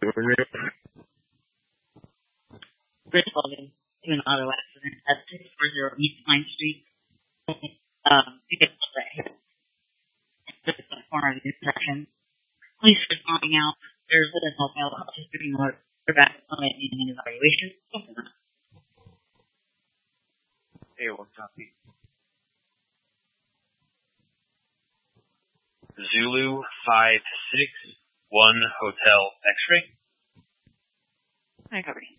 Chris Logan to an auto accident at 640 East Pine Street. You get the corner of the intersection. Police responding out. There's a little help out. Just doing work. They're back on it needing an evaluation. Hey, what's copy? Zulu 561 Hotel X-ray. Hi, copy.